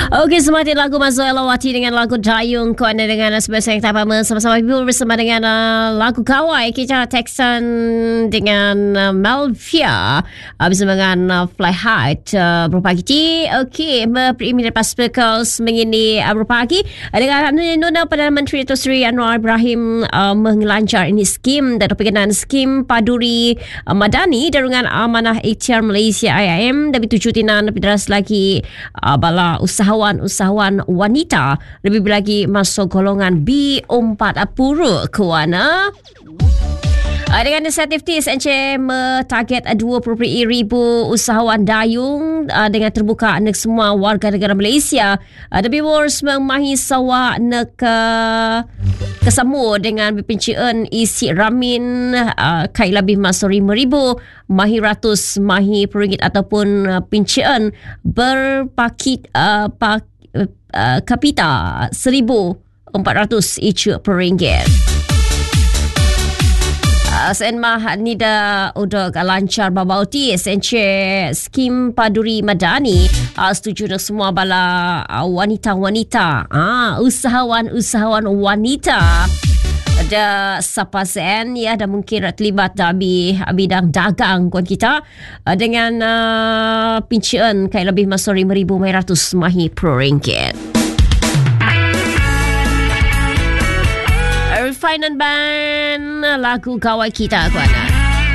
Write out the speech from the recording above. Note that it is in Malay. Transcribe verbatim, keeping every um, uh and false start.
Okey, semangat lagu Mazul Elawati dengan lagu Dayung. Kau anda dengan sebelah yang tak apa sama-sama ibu bersama dengan uh, lagu Kawai. Kita Texan dengan uh, Melvia uh, bersama dengan uh, Fly High uh, berpagi. Okey, berimbing lepas Speakers mengini uh, berpagi uh, dengan Nuna Perdana Menteri Datuk Seri Anwar Ibrahim uh, mengelancar ini skim dan perkenaan skim Paduri uh, Madani Darungan Amanah Ikhtiar Malaysia I I M dan tujuh tinan lebih deras lagi uh, bala usahawan-usahawan wanita lebih lagi masuk golongan B empat puluh kewana. Uh, dengan insentif T S N C target dua puluh ribu usahawan dayung uh, dengan terbuka untuk semua warga negara Malaysia. Uh, The Wars memahi sawa nak uh, kesamu dengan berpincian isi ramin uh, kai lebih masuk lima ribu mahi ratus mahi peringgit ataupun uh, pincian berpakit uh, pak, uh, kapita seribu empat ratus icu peringgit. Senmah nida untuk lancar babau T S N C skim Paduri Madani uh, setuju dengan semua bala uh, wanita-wanita ah usahawan-usahawan wanita ada siapa sen ya ada mungkin terlibat dalam bidang dagang kawan kita uh, dengan uh, pincian kai lebih masuk lima ribu lima ratus mahi per ringgit. Finance Band lagu Kawai kita kawan.